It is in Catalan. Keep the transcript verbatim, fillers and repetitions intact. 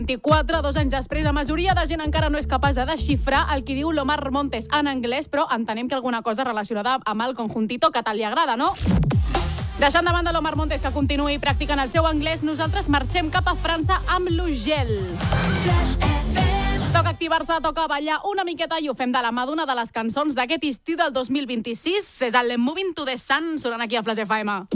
vint-i-quatre, dos anys després, la majoria de gent encara no és capaç de desxifrar el que diu l'Omar Montes en anglès, però entenem que alguna cosa relacionada amb el conjuntito que tant li agrada, no? Deixant de banda l'Omar Montes que continuï practicant el seu anglès, nosaltres marxem cap a França amb l'Ugel. Toca activar-se, toca ballar una miqueta i ho fem de la mà d'una de les cançons d'aquest estiu del dos mil vint-i-sis. És el Moving to the Sun, sonant aquí a Flash F M.